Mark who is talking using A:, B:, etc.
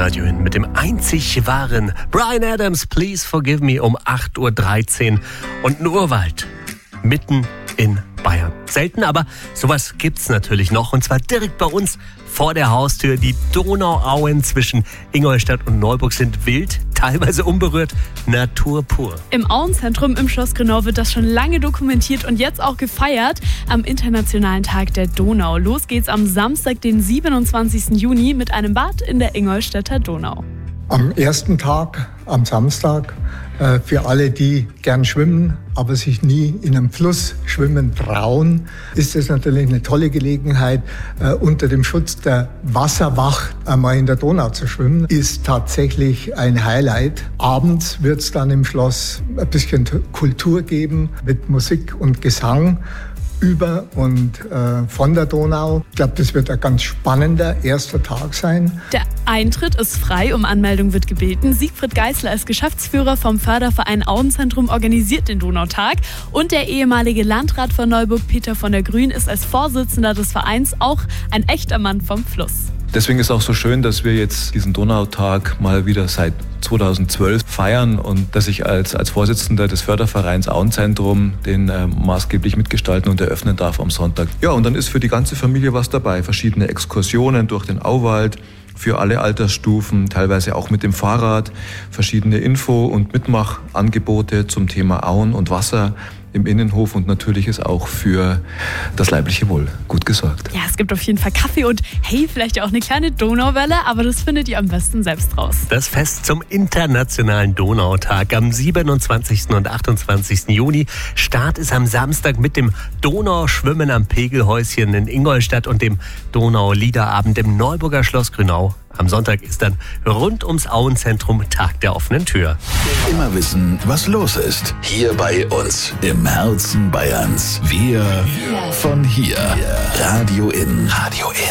A: Radio hin mit dem einzig wahren Bryan Adams, Please Forgive Me um 8.13 Uhr und ein Urwald mitten in Bayern. Selten, aber sowas gibt's natürlich noch, und zwar direkt bei uns vor der Haustür. Die Donauauen zwischen Ingolstadt und Neuburg sind wild, teilweise unberührt, Natur pur.
B: Im Auenzentrum im Schloss Grünau wird das schon lange dokumentiert und jetzt auch gefeiert am Internationalen Tag der Donau. Los geht's am Samstag, den 27. Juni mit einem Bad in der Ingolstädter Donau.
C: Am ersten Tag, am Samstag, für alle, die gern schwimmen, aber sich nie in einem Fluss schwimmen trauen, ist es natürlich eine tolle Gelegenheit, unter dem Schutz der Wasserwacht einmal in der Donau zu schwimmen. Ist tatsächlich ein Highlight. Abends wird es dann im Schloss ein bisschen Kultur geben mit Musik und Gesang über und von der Donau. Ich glaube, das wird ein ganz spannender erster Tag sein.
B: Der Eintritt ist frei, um Anmeldung wird gebeten. Siegfried Geißler als Geschäftsführer vom Förderverein Auenzentrum organisiert den Donautag. Und der ehemalige Landrat von Neuburg, Peter von der Grün, ist als Vorsitzender des Vereins auch ein echter Mann vom Fluss.
D: Deswegen ist es auch so schön, dass wir jetzt diesen Donautag mal wieder seit 2012 feiern und dass ich als Vorsitzender des Fördervereins Auenzentrum den maßgeblich mitgestalten und eröffnen darf am Sonntag. Ja, und dann ist für die ganze Familie was dabei. Verschiedene Exkursionen durch den Auwald für alle Altersstufen, teilweise auch mit dem Fahrrad, verschiedene Info- und Mitmachangebote zum Thema Auen und Wasser im Innenhof, und natürlich ist auch für das leibliche Wohl gut gesorgt.
B: Ja, es gibt auf jeden Fall Kaffee und hey, vielleicht auch eine kleine Donauwelle, aber das findet ihr am besten selbst raus.
A: Das Fest zum Internationalen Donautag am 27. und 28. Juni. Start ist am Samstag mit dem Donauschwimmen am Pegelhäuschen in Ingolstadt und dem Donau-Liederabend im Neuburger Schloss Grünau. Am Sonntag ist dann rund ums Auenzentrum Tag der offenen Tür.
E: Immer wissen, was los ist. Hier bei uns im Herzen Bayerns. Wir von hier. Radio in.